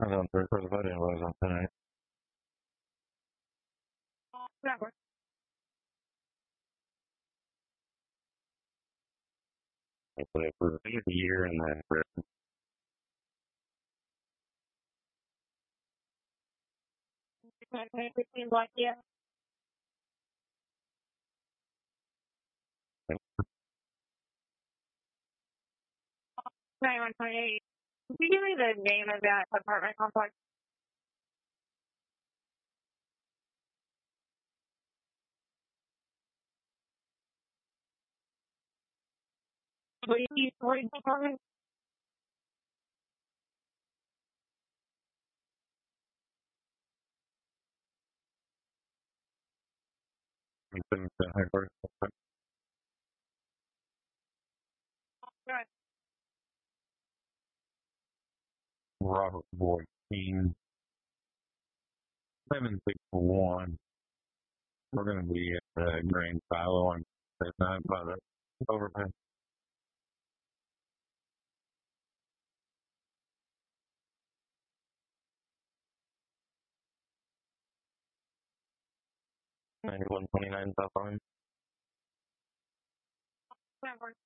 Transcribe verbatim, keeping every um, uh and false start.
I don't know where the voting was on tonight. That works. Hopefully for the end of the year and then for Between like, yeah. ninety-one twenty-eight. Can you give me the name of that apartment complex? What do you what do you apartment? things that I heard. Right. Robert Boyd King, seven six one. We're going to be at the Grand Silo on that night by the overpass. ninety-one twenty-nine South Line. That works.